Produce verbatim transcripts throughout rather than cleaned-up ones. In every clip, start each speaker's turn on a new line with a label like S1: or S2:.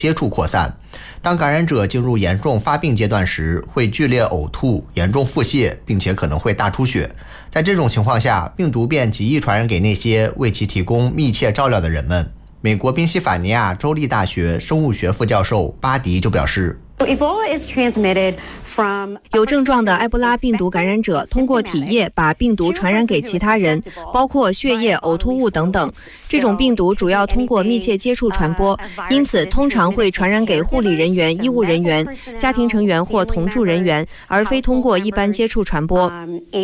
S1: 接触扩散。当感染者进入严重发病阶段时，会剧烈呕吐、严重腹泻，并且可能会大出血。在这种情况下，病毒便极易传染给那些为其提供密切照料的人们。美国宾夕法尼亚州立大学生物学副教授巴迪就表示，
S2: 有症状的埃博拉病毒感染者通过体液把病毒传染给其他人，包括血液、呕吐物等等。这种病毒主要通过密切接触传播，因此通常会传染给护理人员、医务人员、家庭成员或同住人员，而非通过一般接触传播。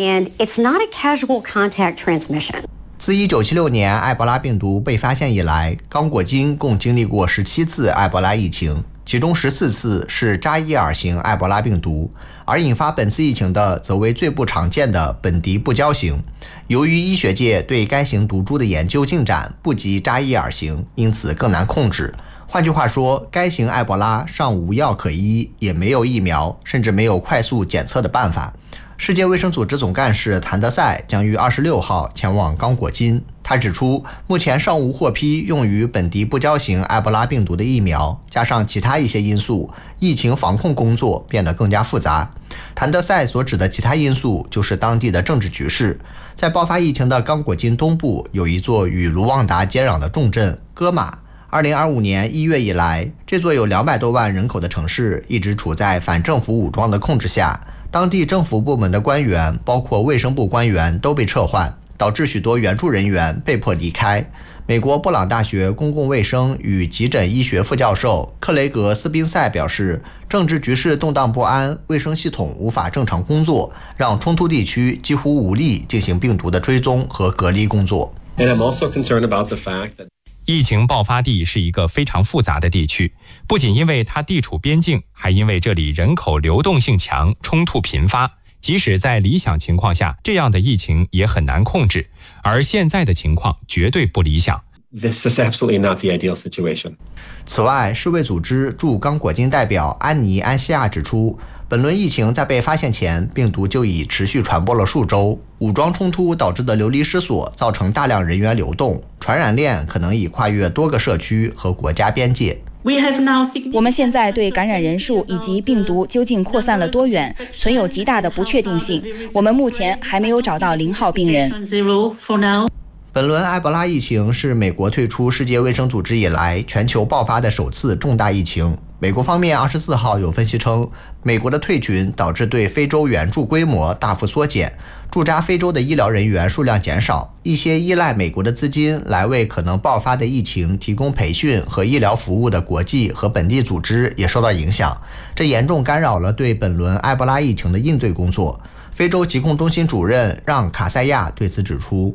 S1: 自一九七六年埃博拉病毒被发现以来，刚果金共经历过十七次埃博拉疫情，其中十四次是扎伊尔型埃博拉病毒，而引发本次疫情的则为最不常见的本迪不胶型。由于医学界对该型毒株的研究进展不及扎伊尔型，因此更难控制。换句话说，该型埃博拉尚无药可医，也没有疫苗，甚至没有快速检测的办法。世界卫生组织总干事谭德赛将于二十六号前往刚果金。他指出，目前尚无获批用于本地不胶型埃博拉病毒的疫苗，加上其他一些因素，疫情防控工作变得更加复杂。谭德赛所指的其他因素就是当地的政治局势。在爆发疫情的刚果金东部有一座与卢旺达接壤的重镇戈马。二零二五年一月以来，这座有两百多万人口的城市一直处在反政府武装的控制下。当地政府部门的官员，包括卫生部官员都被撤换，导致许多援助人员被迫离开。美国布朗大学公共卫生与急诊医学副教授克雷格斯宾塞表示，政治局势动荡不安，卫生系统无法正常工作，让冲突地区几乎无力进行病毒的追踪和隔离工作。
S3: And I'm also concerned about the fact that
S4: 疫情爆发地是一个非常复杂的地区，不仅因为它地处边境，还因为这里人口流动性强，冲突频发。即使在理想情况下，这样的疫情也很难控制，而现在的情况绝对不理想。
S3: This is absolutely not the ideal situation.
S1: 此外，世卫组织驻刚果金代表安妮·安西亚指出，本轮疫情在被发现前，病毒就已持续传播了数周。武装冲突导致的流离失所，造成大量人员流动，传染链可能已跨越多个社区和国家边界。
S5: 我们现在对感染人数以及病毒究竟扩散了多远，存有极大的不确定性。我们目前还没有找到零号病人。
S1: 本轮埃博拉疫情是美国退出世界卫生组织以来全球爆发的首次重大疫情。美国方面二十四号有分析称，美国的退群导致对非洲援助规模大幅缩减，驻扎非洲的医疗人员数量减少，一些依赖美国的资金来为可能爆发的疫情提供培训和医疗服务的国际和本地组织也受到影响，这严重干扰了对本轮埃博拉疫情的应对工作。非洲疾控中心主任让卡塞亚对此指出，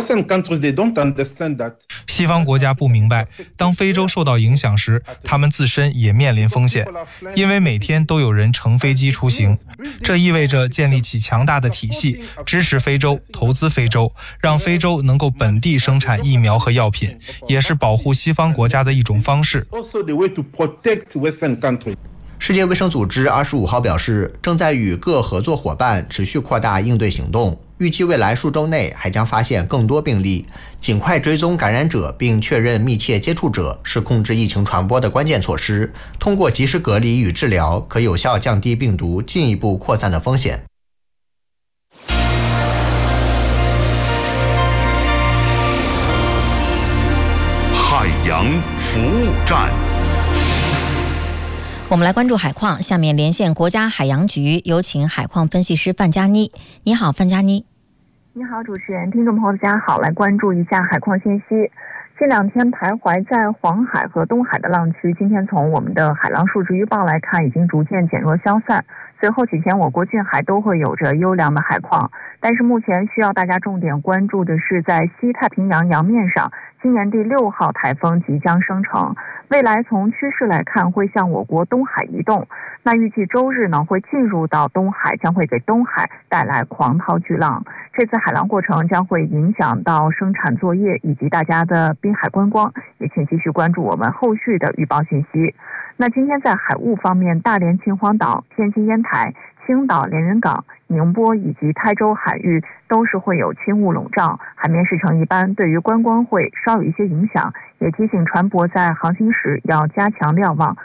S6: 西方国家不明白，当非洲受到影响时，他们自身也面临风险，因为每天都有人乘飞机出行。这意味着建立起强大的体系，支持非洲，投资非洲，让非洲能够本地生产疫苗和药品，也是保护西方国家的一种方式。
S1: 世界卫生组织二十五号表示，正在与各合作伙伴持续扩大应对行动，预计未来数周内还将发现更多病例。尽快追踪感染者并确认密切接触者是控制疫情传播的关键措施。通过及时隔离与治疗，可有效降低病毒进一步扩散的风险。
S7: 海洋服务站。
S8: 我们来关注海况，下面连线国家海洋局，有请海况分析师范佳妮。你好，范佳妮。
S9: 你好，主持人，听众朋友大家好，来关注一下海况信息。这两天徘徊在黄海和东海的浪区，今天从我们的海浪数值预报来看，已经逐渐减弱消散。随后几天我国近海都会有着优良的海况，但是目前需要大家重点关注的是，在西太平洋洋面上，今年第六号台风即将生成，未来从趋势来看会向我国东海移动，那预计周日呢会进入到东海，将会给东海带来狂涛巨浪。这次海浪过程将会影响到生产作业以及大家的滨海观光，也请继续关注我们后续的预报信息。那今天在海务方面，大连、秦皇岛、天津、烟台青岛、连云港、宁波以及台州海域都是会有轻雾笼罩，海面视程一般，对于观光会稍有一些影响，也提醒船舶在航行时要加强瞭望。